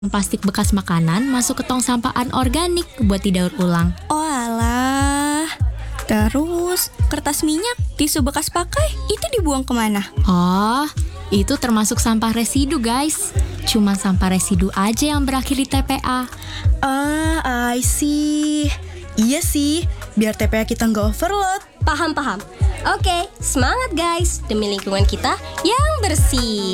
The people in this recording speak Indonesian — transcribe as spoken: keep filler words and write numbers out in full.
plastik bekas makanan masuk ke tong sampah anorganik buat didaur ulang. Oh alah. Terus, kertas minyak, tisu bekas pakai, itu dibuang kemana? Oh, itu termasuk sampah residu guys. Cuma sampah residu aja yang berakhir di T P A. Ah, I see. Iya sih, biar T P A kita nggak overload. Paham-paham. Oke, semangat guys. Demi lingkungan kita yang bersih.